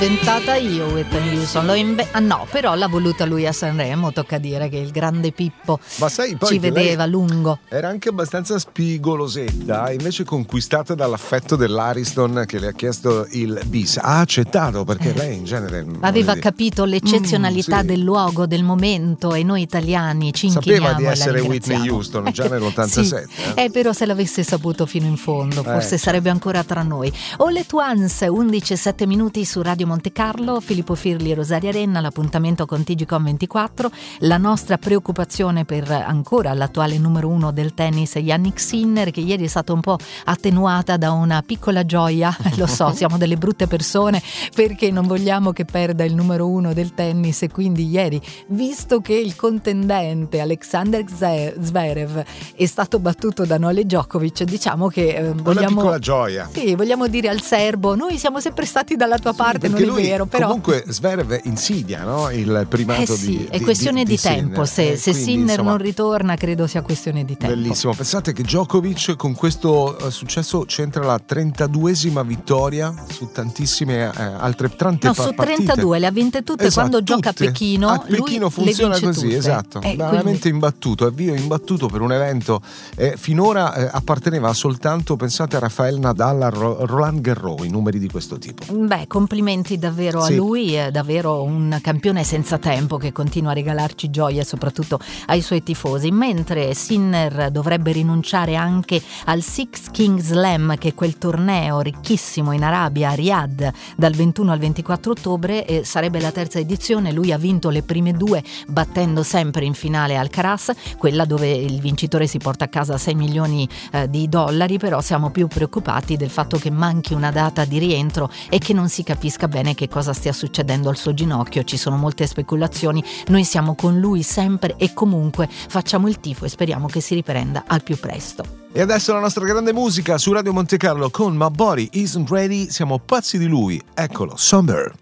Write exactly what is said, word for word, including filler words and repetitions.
Inventata io Whitney Houston, l'ho inve- ah no, però l'ha voluta lui a Sanremo, tocca dire che il grande Pippo Ma sai, poi ci vedeva lungo. Era anche abbastanza spigolosetta, invece conquistata dall'affetto dell'Ariston che le ha chiesto il bis. Ha accettato perché Eh. lei in genere Aveva capito l'eccezionalità Mm, sì. del luogo, del momento, e noi italiani ci inchiniamo. Sapeva di e la essere ringraziamo. Whitney Houston già nell'ottantasette. Sì. Eh, però se l'avesse saputo fino in fondo, forse Eh, sarebbe ancora tra noi. All at Once, undici e sette minuti su Radio Monte Carlo, Filippo Firli e Rosaria Renna, l'appuntamento con T G Com ventiquattro, la nostra preoccupazione per ancora l'attuale numero uno del tennis Jannik Sinner, che ieri è stata un po' attenuata da una piccola gioia. Lo so, siamo delle brutte persone perché non vogliamo che perda il numero uno del tennis, e quindi ieri, visto che il contendente Alexander Zverev è stato battuto da Novak Djokovic, diciamo che eh, vogliamo, una piccola gioia. sì, vogliamo dire al serbo: noi siamo sempre stati dalla tua parte, non Perché è lui, vero, però comunque Zverev insidia, no? Il primato eh sì, di, è di- questione di, di, di tempo. Sinner. Se, Eh, se quindi, Sinner insomma, non ritorna, credo sia questione di tempo. bellissimo. Pensate che Djokovic con questo eh, successo c'entra la trentaduesima vittoria su tantissime eh, altre tante No, pa- su partite. trentadue le ha vinte tutte. Esatto, quando gioca a tutte. Pechino, a Pechino lui le funziona vince così, tutte. esatto, Eh, veramente quindi- imbattuto, avvio imbattuto per un evento eh, finora eh, apparteneva soltanto, pensate, a Rafael Nadal, a Ro- Roland Garros, i numeri di questo tipo. Beh, complimenti davvero Sì. a lui, è davvero un campione senza tempo che continua a regalarci gioia, soprattutto ai suoi tifosi. Mentre Sinner dovrebbe rinunciare anche al Six Kings Slam, che è quel torneo ricchissimo in Arabia, a Riyadh, dal ventuno al ventiquattro ottobre, e sarebbe la terza edizione. Lui ha vinto le prime due, battendo sempre in finale Alcaraz, quella dove il vincitore si porta a casa sei milioni eh, di dollari. Però siamo più preoccupati del fatto che manchi una data di rientro e che non si capisca bene che cosa stia succedendo al suo ginocchio. Ci sono molte speculazioni, noi siamo con lui sempre e comunque, facciamo il tifo e speriamo che si riprenda al più presto. E adesso la nostra grande musica su Radio Monte Carlo con My Body Isn't Ready. Siamo pazzi di lui, eccolo, Somber.